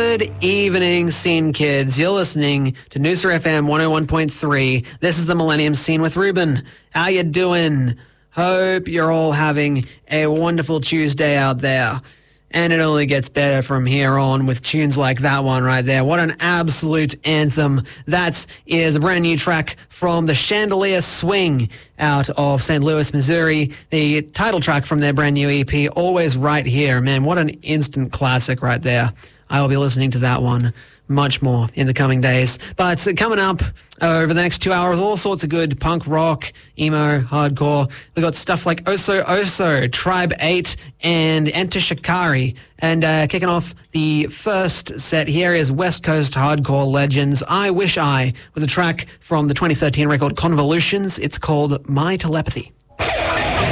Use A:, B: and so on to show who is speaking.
A: Good evening, Scene Kids. You're listening to Noosa FM 101.3. This is the Millennium Scene with Ruben. How you doing? Hope you're all having a wonderful Tuesday out there. And it only gets better from here on with tunes like that one right there. What an absolute anthem. That is a brand new track from the Chandelier Swing out of St. Louis, Missouri. The title track from their brand new EP, Always Right Here. Man, what an instant classic right there. I will be listening to that one much more in the coming days. But coming up over the next 2 hours, all sorts of good punk rock, emo, hardcore. We've got stuff like Oso Oso, Tribe 8, and Enter Shikari. And kicking off the first set here is West Coast hardcore legends I Wish I, with a track from the 2013 record Convolutions. It's called My Telepathy.